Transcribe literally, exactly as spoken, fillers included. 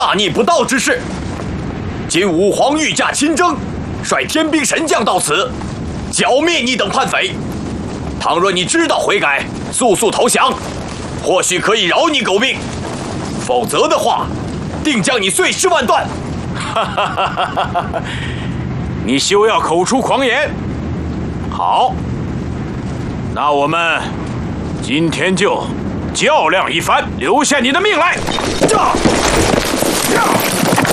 大逆不道之事。今吾皇御驾亲征，率天兵神将到此，剿灭你等叛匪。倘若你知道悔改，速速投降，或许可以饶你狗命；否则的话，定将你碎尸万段。 哈哈哈哈哈哈！你休要口出狂言。好，那我们今天就较量一番，留下你的命来。驾！驾！